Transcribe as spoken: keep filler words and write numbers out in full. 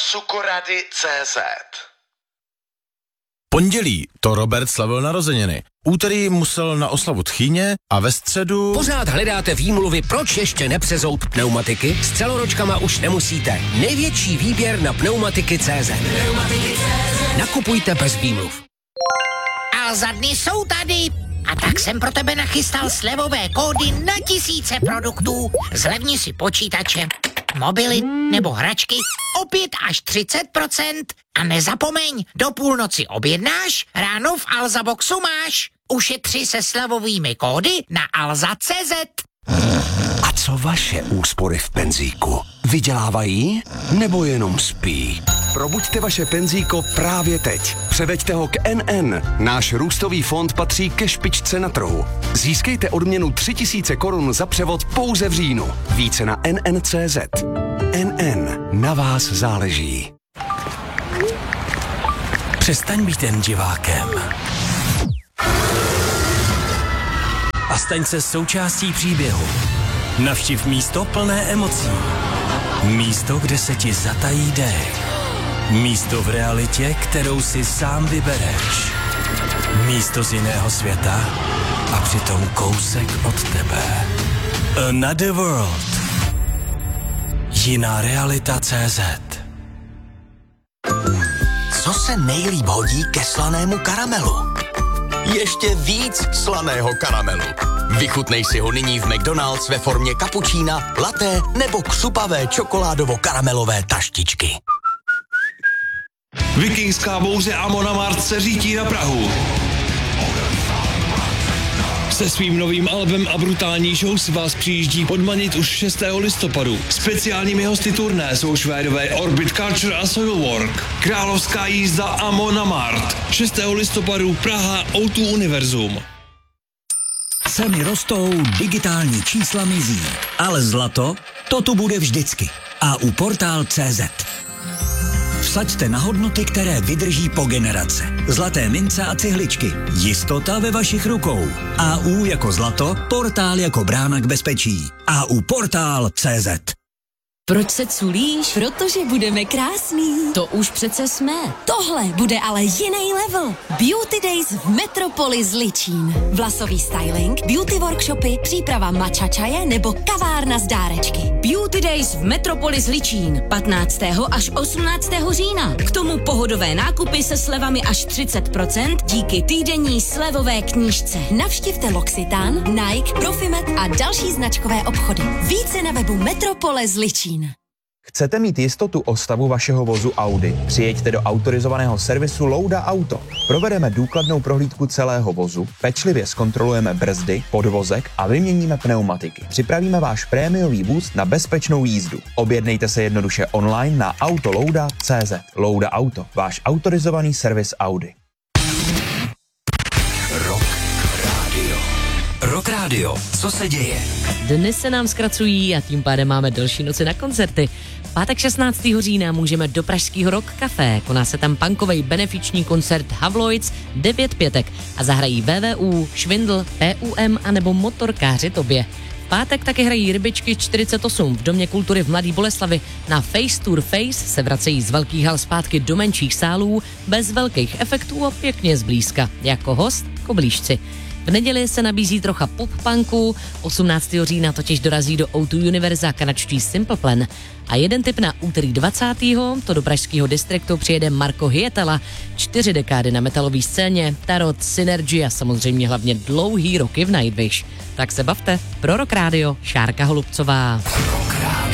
sukorady tečka cé zet. Pondělí to Robert slavil narozeniny. Úterý musel na oslavu tchýně a ve středu... Pořád hledáte výmluvy, proč ještě nepřezout pneumatiky? S celoročkama už nemusíte. Největší výběr na pneumatiky tečka cé zet. Nakupujte bez výmluv. A za dny jsou tady. A tak jsem pro tebe nachystal slevové kódy na tisíce produktů. Zlevni si počítače, mobily nebo hračky o pět až třicet procent. A nezapomeň, do půlnoci objednáš, ráno v Alza Boxu máš. Ušetři se slevovými kódy na alza tečka cé zet. A co vaše úspory v penzíku? Vydělávají nebo jenom spí? Probuďte vaše penzíko právě teď. Převeďte ho k N N. Náš růstový fond patří ke špičce na trhu. Získejte odměnu tři tisíce korun za převod pouze v říjnu. Více na N N tečka cé zet. N N. Na vás záleží. Přestaň být jen divákem. A staň se součástí příběhu. Navštiv místo plné emocí. Místo, kde se ti zatají dech. Místo v realitě, kterou si sám vybereš. Místo z jiného světa a přitom kousek od tebe. Another World. Jiná realita tečka cé zet. Co se nejlíp hodí ke slanému karamelu? Ještě víc slaného karamelu. Vychutnej si ho nyní v McDonald's ve formě kapučína, latte nebo křupavé čokoládovo-karamelové taštičky. Vikingská bouře Amon Amarth se řítí na Prahu. Se svým novým albem a brutální show si vás přijíždí podmanit už šestého listopadu. Speciálními hosty turné jsou Švédové Orbit Culture a Soilwork. Královská jízda Amon Amarth. šestého listopadu Praha ó dva Univerzum. Ceny rostou, digitální čísla mizí, ale zlato, to tu bude vždycky. A u portál tečka cé zet. Vsaďte na hodnoty, které vydrží po generace. Zlaté mince a cihličky. Jistota ve vašich rukou. A U jako zlato, portál jako brána k bezpečí. A U portál tečka cé zet. Proč se culíš? Protože budeme krásný. To už přece jsme. Tohle bude ale jiný level. Beauty Days v Metropolis Ličín. Vlasový styling, beauty workshopy, příprava matcha čaje nebo kavárna z dárečky. Beauty Days v Metropolis Ličín. patnáctého až osmnáctého října. K tomu pohodové nákupy se slevami až třicet procent díky týdenní slevové knížce. Navštivte L'Occitane, Nike, Profimet a další značkové obchody. Více na webu Metropolis Ličín. Chcete mít jistotu o stavu vašeho vozu Audi? Přijeďte do autorizovaného servisu Louda Auto. Provedeme důkladnou prohlídku celého vozu, pečlivě zkontrolujeme brzdy, podvozek a vyměníme pneumatiky. Připravíme váš prémiový vůz na bezpečnou jízdu. Objednejte se jednoduše online na autolouda tečka cé zet. Louda Auto, váš autorizovaný servis Audi. Rock Radio. Rock Radio. Co se děje? Dny se nám zkracují a tím pádem máme delší noci na koncerty. Pátek šestnáctého října můžeme do pražského Rock Café. Koná se tam punkovej benefiční koncert Havloids, devět pětek a zahrají V V U, Švindl, P U M a nebo Motorkáři Tobě. V pátek taky hrají Rybičky čtyřicet osm v Domě kultury v Mladý Boleslavi. Na Face Tour Face se vracejí z velkých hal zpátky do menších sálů, bez velkých efektů a pěkně zblízka. Jako host Koblížci. V neděli se nabízí trocha pop-punku, osmnáctého října totiž dorazí do ó dva Univerza kanadští Simple Plan. A jeden tip na úterý dvacátého to do pražského distriktu přijede Marko Hyetala. Čtyři dekády na metalové scéně, Tarot, Synergy a samozřejmě hlavně dlouhý roky v Nightwish. Tak se bavte. Pro Rock Radio, Šárka Holubcová.